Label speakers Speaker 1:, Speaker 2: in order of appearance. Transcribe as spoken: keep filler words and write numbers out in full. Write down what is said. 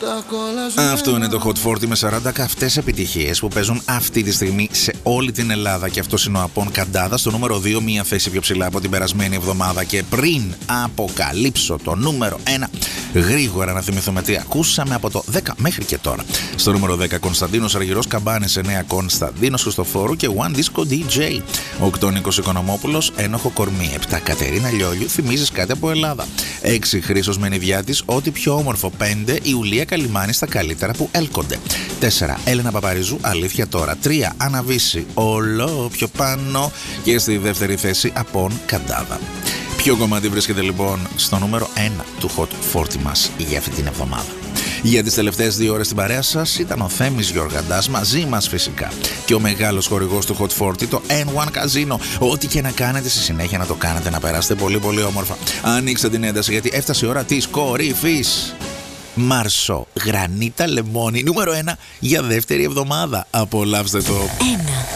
Speaker 1: Αυτό είναι το Hot φορτί με σαράντα καυτές επιτυχίες που παίζουν αυτή τη στιγμή σε όλη την Ελλάδα. Και αυτό είναι ο Απών Καντάδα στο νούμερο δύο, μία θέση πιο ψηλά από την περασμένη εβδομάδα. Και πριν αποκαλύψω το νούμερο ένα, γρήγορα να θυμηθούμε τι ακούσαμε από το δέκα μέχρι και τώρα. Στο νούμερο δέκα, Κωνσταντίνος Αργυρός Καμπάνες, εννέα Κωνσταντίνος Χριστοφόρου και One Disco ντι τζέι. οκτώ Νίκος Οικονομόπουλος, Ένοχο Κορμί. επτά Κατερίνα Λιόλιου, Θυμίζεις κάτι από Ελλάδα. έξι Χρήστος Μενιδιάτης, Ό,τι πιο όμορφο. πέντε Ιουλία Καλιμάνη, Στα καλύτερα που έλκονται. τέσσερα Έλενα Παπαρίζου, Αλήθεια τώρα. τρία Αναβίση, Όλο πιο πάνω. Και στη δεύτερη θέση Απών Καντάδα. Ποιο κομμάτι βρίσκεται λοιπόν στο νούμερο ένα του Hot φορτί μας για αυτή την εβδομάδα? Για τις τελευταίες δύο ώρες στην παρέα σας ήταν ο Θέμης Γιοργαντάς, μαζί μας φυσικά και ο μεγάλος χορηγός του Hot φορτί, το εν ουάν Casino. Ό,τι και να κάνετε στη συνέχεια να το κάνετε, να περάσετε πολύ πολύ όμορφα. Ανοίξτε την ένταση γιατί έφτασε η ώρα της κορυφής. Μάρσο, Γρανίτα Λεμόνι, νούμερο ένα για δεύτερη εβδομάδα. Απολαύστε το. ένα.